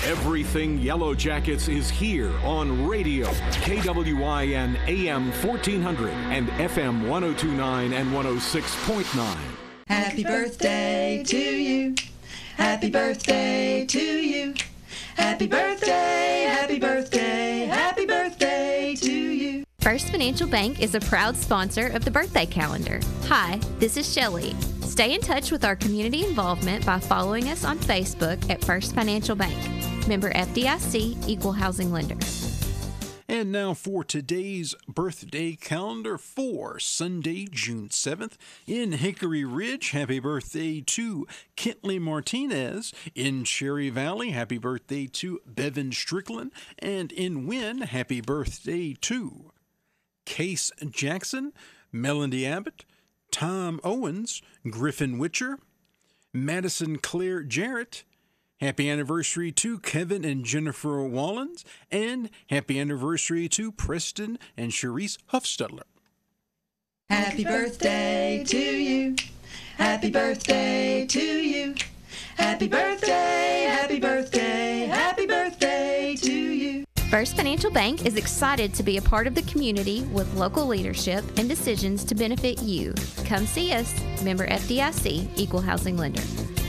Everything Yellow Jackets is here on radio. KWIN AM 1400 and FM 1029 and 106.9. Happy birthday to you. Happy birthday to you. Happy birthday, happy birthday, happy birthday to you. First Financial Bank is a proud sponsor of the birthday calendar. Hi, this is Shelley. Stay in touch with our community involvement by following us on Facebook at First Financial Bank. Member FDIC, Equal Housing Lender. And now for today's birthday calendar for Sunday, June 7th. In Hickory Ridge, happy birthday to Kentley Martinez. In Cherry Valley, happy birthday to Bevan Strickland. And in Wynn, happy birthday to Case Jackson, Melody Abbott, Tom Owens, Griffin Witcher, Madison Claire Jarrett. Happy anniversary to Kevin and Jennifer Wallens, and happy anniversary to Preston and Cherise Huffstutler. Happy birthday to you. Happy birthday to you. Happy birthday, happy birthday, happy birthday to you. First Financial Bank is excited to be a part of the community with local leadership and decisions to benefit you. Come see us. Member FDIC, Equal Housing Lender.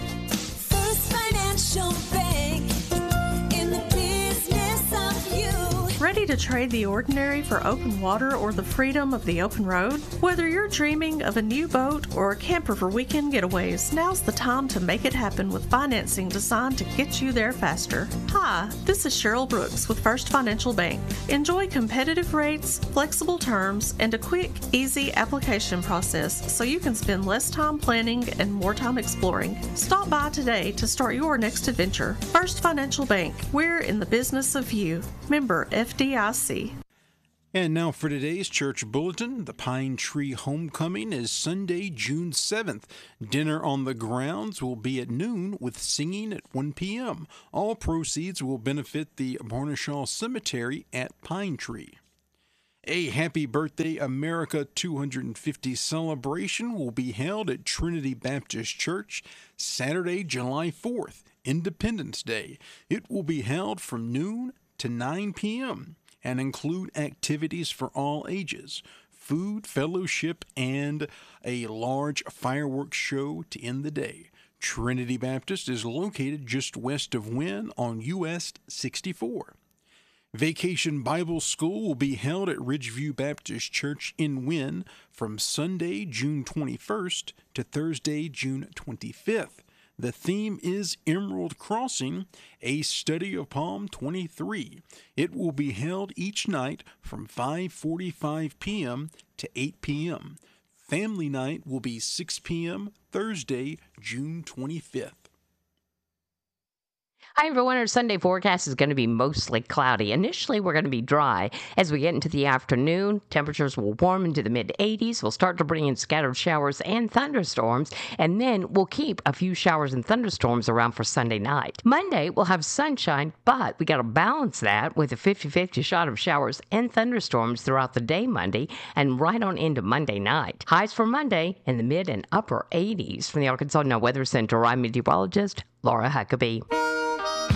Financial Bank, in the business of you. Ready to trade the ordinary for open water or the freedom of the open road? Whether you're dreaming of a new boat or a camper for weekend getaways, now's the time to make it happen with financing designed to get you there faster. Hi, this is Cheryl Brooks with First Financial Bank. Enjoy competitive rates, flexible terms, and a quick, easy application process so you can spend less time planning and more time exploring. Stop by today to start your next adventure. First Financial Bank, we're in the business of you. Member FDIC. And now for today's church bulletin. The Pine Tree Homecoming is Sunday, June 7th. Dinner on the grounds will be at noon with singing at 1 p.m. All proceeds will benefit the Barneshaw Cemetery at Pine Tree. A Happy Birthday America 250 celebration will be held at Trinity Baptist Church Saturday, July 4th, Independence Day. It will be held from noon to 9 p.m. and include activities for all ages, food, fellowship, and a large fireworks show to end the day. Trinity Baptist is located just west of Wynn on US 64. Vacation Bible School will be held at Ridgeview Baptist Church in Wynn from Sunday, June 21st to Thursday, June 25th. The theme is Emerald Crossing, a study of Psalm 23. It will be held each night from 5:45 p.m. to 8 p.m. Family night will be 6 p.m. Thursday, June 25th. Hi, everyone. Our Sunday forecast is going to be mostly cloudy. Initially, we're going to be dry. As we get into the afternoon, temperatures will warm into the mid-80s. We'll start to bring in scattered showers and thunderstorms, and then we'll keep a few showers and thunderstorms around for Sunday night. Monday, we'll have sunshine, but we got to balance that with a 50-50 shot of showers and thunderstorms throughout the day Monday and right on into Monday night. Highs for Monday in the mid and upper 80s. From the Arkansas Now Weather Center, I'm meteorologist Laura Huckabee.